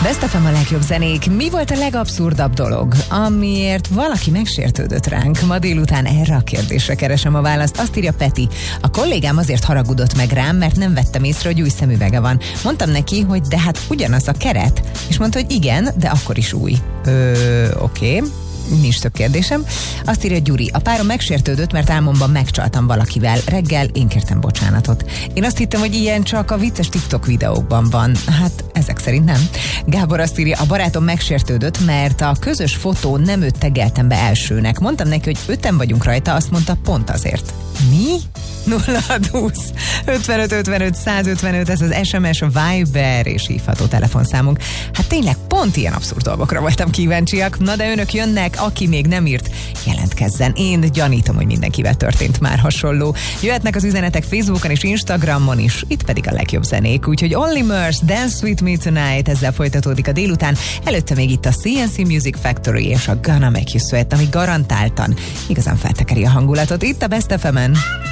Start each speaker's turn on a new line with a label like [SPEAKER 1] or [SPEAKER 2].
[SPEAKER 1] Best FM a legjobb zenék. Mi volt a legabszurdabb dolog, amiért valaki megsértődött ránk? Ma délután erre a kérdésre keresem a választ. Azt írja Peti. A kollégám azért haragudott meg rám, mert nem vettem észre, hogy új szemüvege van. Mondtam neki, hogy de hát ugyanaz a keret. És mondta, hogy igen, de akkor is új. Oké. Nincs több kérdésem. Azt írja Gyuri, a párom megsértődött, mert álmomban megcsaltam valakivel. Reggel én kértem bocsánatot. Én azt hittem, hogy ilyen csak a vicces TikTok videókban van. Hát ezek szerint nem. Gábor azt írja, a barátom megsértődött, mert a közös fotó nem őt tegeltem be elsőnek. Mondtam neki, hogy 5-en vagyunk rajta, azt mondta pont azért. Mi? 0620 55 55 155, ez az SMS, Viber és hívható telefonszámunk. Hát tényleg pont ilyen abszurd dolgokra voltam kíváncsiak. Na de önök jönnek, aki még nem írt, jelentkezzen. Én gyanítom, hogy mindenkivel történt már hasonló. Jöhetnek az üzenetek Facebookon és Instagramon is, itt pedig a legjobb zenék. Úgyhogy Only Murs, Dance With Me Tonight, ezzel folytatódik a délután. Előtte még itt a CNC Music Factory és a Gonna Make You Sweat, ami garantáltan igazán feltekeri a hangulatot. Itt a Best FM-en.